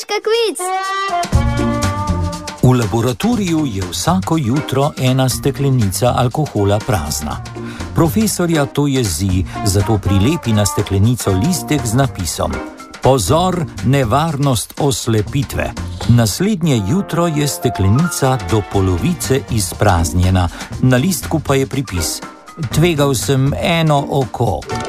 Skratka, kviz! V laboratoriju je vsako jutro ena steklenica alkohola prazna. Profesorja to jezi, zato prilepi na steklenico listek z napisom: Pozor, nevarnost oslepitve. Naslednje jutro je steklenica do polovice izpraznjena, na listku pa je pripis: Tvegal sem eno oko.